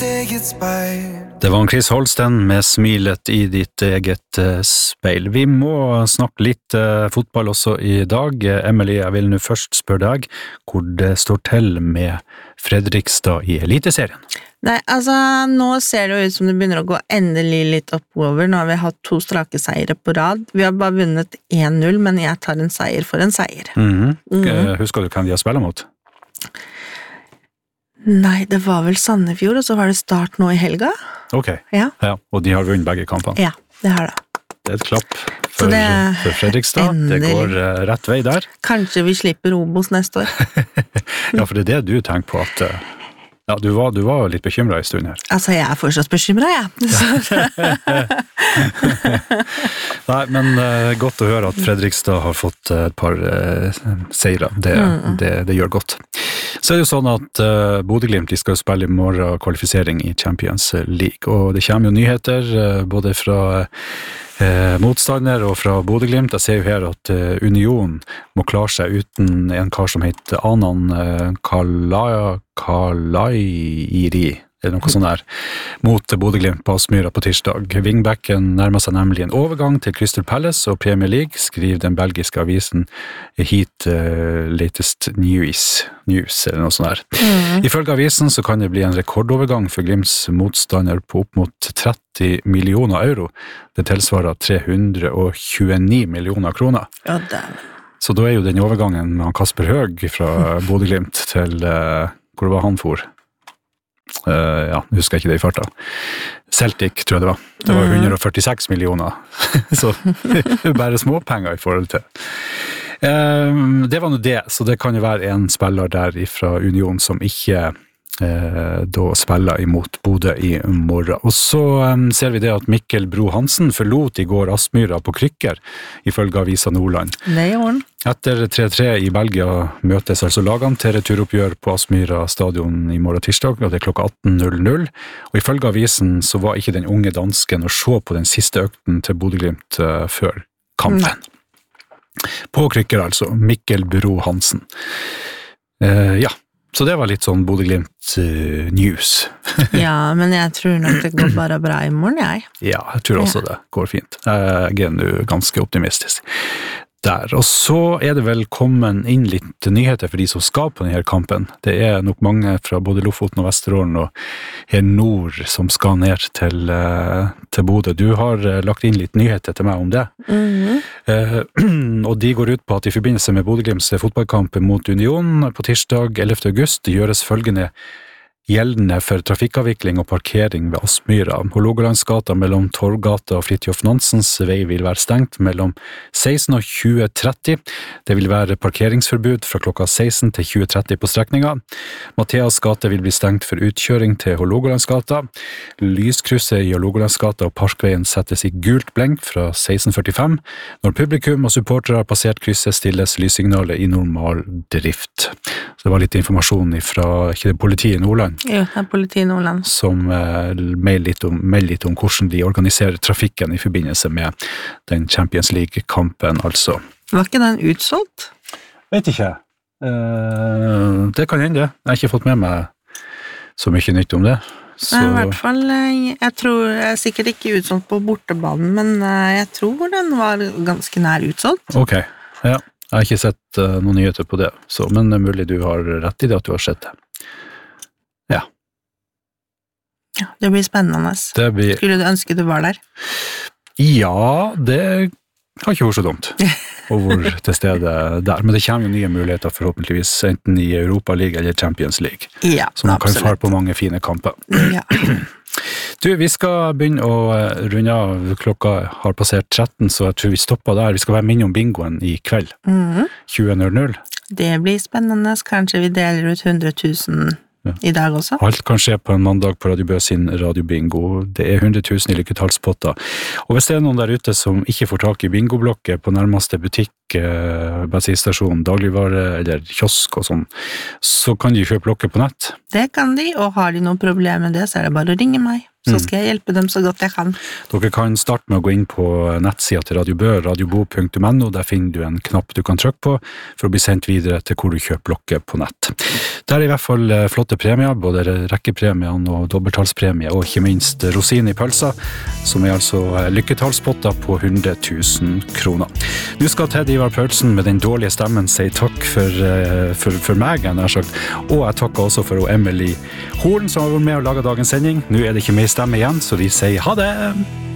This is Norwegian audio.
Det var Chris Holsten med smilet i ditt eget speil. Vi må snakke litt fotball også i dag. Emily, jeg vil nå først spørre deg hvor det står til med Fredrikstad i Eliteserien. Nei, altså nå ser det jo ut som det begynner å gå endelig litt oppover. Nå har vi hatt 2 strake seire på rad. Vi har bare vunnet 1-0, men jeg tar en seier for en seier. Husker du hvem de har spillet mot? Nei, det var vel Sandefjord, og så var det Start nå i helga. Ok, ja, og de har vunnet begge kampene. Ja, det har det. Det et klapp for Fredrikstad. Endelig. Det går rett vei der. Kanskje vi slipper Obos neste år. Ja, for det det du tenker på at... Ja, du var litt bekymret en stund her. Altså, jeg fortsatt bekymret, ja. Nei, men godt å høre at Fredrikstad har fått et par seire. Det gjør godt. Så det jo sånn at Bodø/Glimt skal spille i morgen kvalifisering i Champions League, og det kommer jo nyheter både fra motstander og fra Bodø/Glimt. Jeg ser jo her at Union må klare seg uten en kar som heter Anan Kalairi, eller noe sånt der, mot Bodø/Glimt på Aspmyra på tirsdag. Wingbacken nærmer seg nemlig en overgang til Crystal Palace og Premier League, skriver den belgiske avisen Heat Latest News, eller noe sånt der. Ifølge avisen så kan det bli en rekordovergang for Glimts motstander på opp mot 30 millioner euro. Det tilsvarer 329 millioner kroner. Ja, damn. Så da jo den overgangen med Kasper Høeg fra Bodø/Glimt til, hvor var han for? Ja, husker jeg ikke det i farta. Celtic, tror jeg det var. Det var 146 millioner. Så det bare småpenger i forhold til. Det var nå det, så det kan jo være en spiller der fra Union som ikke da spiller imot Bodø i morgen. Og så ser vi det at Mikkel Bro Hansen forlot i går Aspmyra på krykker, ifølge avisa Nordland. Det gjorde han. Etter 3-3 i Belgia møtes altså lagene til returoppgjør på Aspmyra stadion i morgen tirsdag, og det klokka 18.00. Og ifølge avisen så var ikke den unge dansken å se på den siste økten til Bodø/Glimt før kampen. På krykker altså, Mikkel Bro Hansen. Ja. Så det var litt sånn Bodø/Glimt news. Ja, men jeg tror nok det går bare bra i morgen, jeg. Ja, jeg tror også det går fint. Jeg nå ganske optimistisk der. Og så det vel kommet inn litt nyheter for de som skal på denne kampen. Det nok mange fra både Lofoten og Vesterålen og her nord som skal ned til Bodø. Du har lagt inn litt nyheter til meg om det. Og de går ut på at i forbindelse med Bodø/Glimts fotballkamp mot Union på tirsdag 11. august gjøres følgende gjeldende for trafikkavvikling og parkering ved Aspmyra. Hålogalandsgata mellom Torvgata og Fridtjof Nansens vei vil være stengt mellom 16 og 20.30. Det vil være parkeringsforbud fra klokka 16 til 20.30 på strekninga. Mathias gate vil bli stengt for utkjøring til Hålogalandsgata. Lyskrysset i Hålogalandsgata og Parkveien settes i gult blink fra 16.45. Når publikum og supportere har passert krysset, stilles lyssignalet i normal drift. Så det var litt informasjon fra politiet i Nordland. Jo, det politiet i Nordland. Som melder litt om hvordan de organiserer trafikken i forbindelse med den Champions League-kampen, altså. Var ikke den utsolgt? Vet ikke. Det kan hende. Jeg har ikke fått med meg så mye nytt om det. Så... Nei, i hvert fall, jeg tror sikkert ikke utsolgt på bortebanen, men jeg tror den var ganske nær utsolgt. Ok, ja. Jeg har ikke sett noen nyheter på det, så, men det mulig du har rett i det at du har sett det. Ja. Ja, det blir spennende. Skulle du ønske du var der? Ja, det har ikke vært så dumt å være til stede der. Men det kommer jo nye muligheter forhåpentligvis, enten i Europa League eller Champions League. Ja, så man kan fare på mange fine kamper. Ja. Du, vi skal begynne å runde av. Klokka har passert 13, så jeg tror vi stopper der. Vi skal være minne om bingoen i kveld. 20.00. Det blir spennende. Kanskje vi deler ut 100 000 i dag også. Alt kan skje på en mandag på Radio Bø sin radiobingo. Det 100 000 i lykketallspotter. Og hvis det noen der ute som ikke får tak i bingoblokket på nærmeste butikk, bensinstasjon, dagligvare eller kiosk og sånn, så kan de kjøpe blokket på nett. Det kan de, og har de noen problemer med det, så det bare å ringe meg. så skal jeg hjelpe dem så godt jeg kan. Dere kan starte med å gå inn på nettsida til Radio Bø, radiobo.no. Der finner du en knapp du kan trykke på for å bli sendt videre til hvor du kjøper lokket på nett. Der er i hvert fall flotte premier, både rekkepremien og dobbelttalspremie, og ikke minst rosin i pølsa, som er altså lykketallspotter på 100 000 kroner. Nå skal Ted Ivar Paulsen med den dårlige stemmen si takk for meg, jeg har sagt, og jeg takker også for Emily Horn, som har vært med og laget dagens sending. Nå er det ikke mer stemme igjen, så de sier ha det!